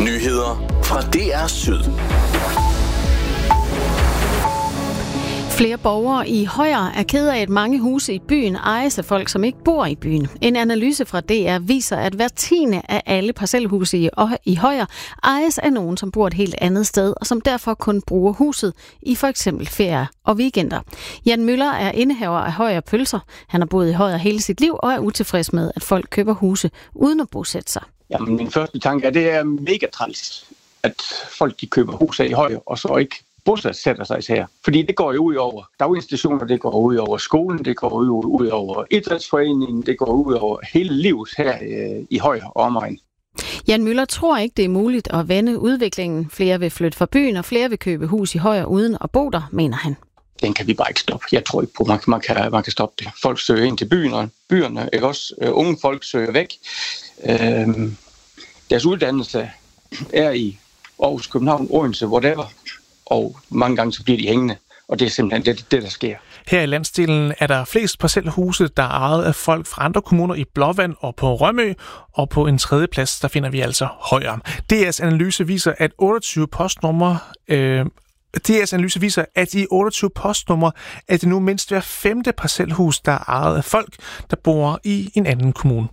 Nyheder fra DR Syd. Flere borgere i Højer er ked af, at mange huse i byen ejes af folk, som ikke bor i byen. En analyse fra DR viser, at hver 10. af alle parcelhuse i Højer ejes af nogen, som bor et helt andet sted, og som derfor kun bruger huset i for eksempel ferier og weekender. Jan Møller er indehaver af Højer Pølser. Han har boet i Højer hele sit liv og er utilfreds med, at folk køber huse uden at bosætte sig. Jamen, min første tanke er, at det er mega træls, at folk de køber hus i Højer, og så ikke bosætter sig her. Fordi det går jo ud over daginstitutioner, det går ud over skolen, det går ud over idrætsforeningen, det går ud over hele livet her i Højer og omegn. Jan Møller tror ikke, det er muligt at vende udviklingen. Flere vil flytte fra byen, og flere vil købe hus i Højer uden at bo der, mener han. Den kan vi bare ikke stoppe. Jeg tror ikke på, man kan stoppe det. Folk søger ind til byerne, ikke også? Unge folk søger væk. Deres uddannelse er i Aarhus, København, Odense, whatever. Og mange gange så bliver de hængende, og det er simpelthen det, der sker. Her i landsdelen er der flest parcelhuse, der er ejet af folk fra andre kommuner i Blåvand og på Rømø, og på en tredje plads, der finder vi altså Højer. DR's analyse viser, at 28 postnumre i 28 postnumre er det nu mindst hver 5. parcelhus, der er ejet af folk, der bor i en anden kommune.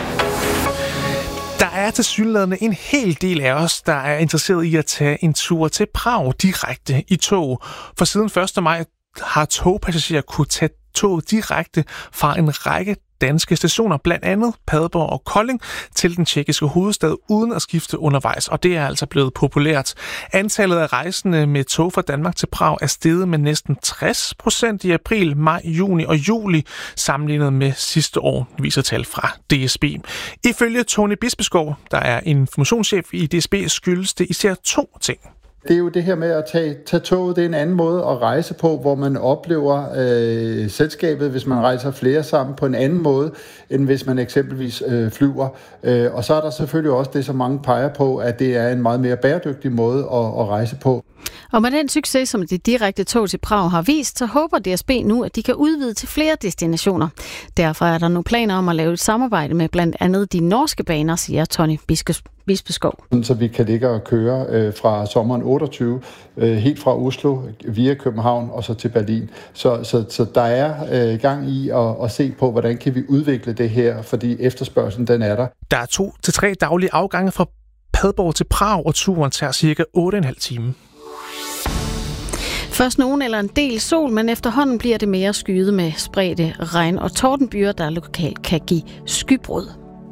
Der er tilsyneladende en hel del af os, der er interesseret i at tage en tur til Prag direkte i tog. For siden 1. maj har togpassagerer kunne tage tog direkte fra en række danske stationer, blandt andet Padborg og Kolding, til den tjekkiske hovedstad uden at skifte undervejs, og det er altså blevet populært. Antallet af rejsende med tog fra Danmark til Prag er steget med næsten 60% i april, maj, juni og juli, sammenlignet med sidste år, viser tal fra DSB. Ifølge Tony Bispeskov, der er informationschef i DSB, skyldes det især 2 ting. Det er jo det her med at tage toget. Det er en anden måde at rejse på, hvor man oplever selskabet, hvis man rejser flere sammen, på en anden måde, end hvis man eksempelvis flyver. Og så er der selvfølgelig også det, som mange peger på, at det er en meget mere bæredygtig måde at rejse på. Og med den succes, som det direkte tog til Prag har vist, så håber DSB nu, at de kan udvide til flere destinationer. Derfor er der nu planer om at lave et samarbejde med blandt andet de norske baner, siger Tony Bispeskov. Så vi kan ligge og køre fra sommeren 28, helt fra Oslo via København og så til Berlin. Så der er gang i at se på, hvordan kan vi udvikle det her, fordi efterspørgselen den er der. Der er 2 til 3 daglige afgange fra Padborg til Prag, og turen tager cirka 8,5 timer. Først nogen eller en del sol, men efterhånden bliver det mere skyet med spredte regn- og tordenbyer, der lokalt kan give skybrud.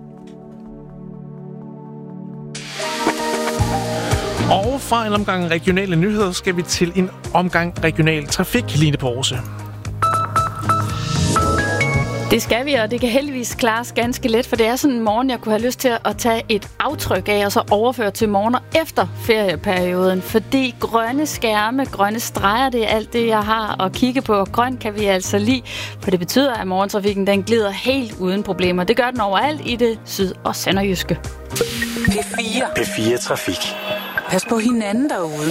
Og fra en omgang regionale nyheder skal vi til en omgang regional trafik, Line Porse. Det skal vi, og det kan heldigvis klares ganske let, for det er sådan en morgen, jeg kunne have lyst til at tage et aftryk af, og så overføre til morgener efter ferieperioden. Fordi grønne skærme, grønne streger, det er alt det, jeg har at kigge på. Og grøn kan vi altså lide, for det betyder, at morgentrafikken den glider helt uden problemer. Det gør den overalt i det syd- og sønderjyske. P4 Trafik. Pas på hinanden derude.